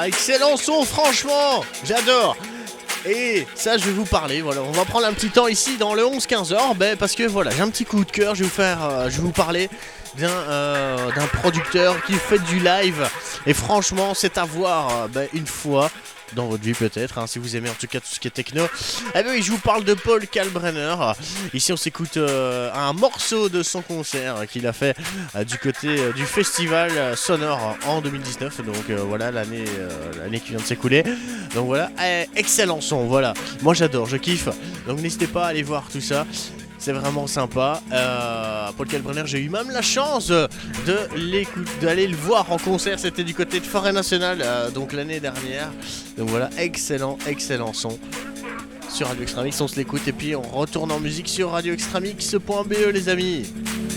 excellent son, franchement, j'adore. Et ça, je vais vous parler. Voilà, on va prendre un petit temps ici dans le 11-15 heures, parce que voilà, j'ai un petit coup de cœur. Je vais vous parler d'un producteur qui fait du live. Et franchement, c'est à voir une fois dans votre vie peut-être, si vous aimez en tout cas tout ce qui est techno. Eh bien oui, je vous parle de Paul Kalkbrenner. Ici on s'écoute un morceau de son concert qu'il a fait du côté du festival sonore en 2019. Donc voilà, l'année qui vient de s'écouler. Donc voilà, excellent son, voilà. Moi j'adore, je kiffe. Donc n'hésitez pas à aller voir tout ça. C'est vraiment sympa. Paul Kalkbrenner, j'ai eu même la chance d'aller le voir en concert. C'était du côté de Forêt Nationale, donc l'année dernière. Donc voilà, excellent son sur Radio Extramix. On se l'écoute et puis on retourne en musique sur radioextramix.be les amis.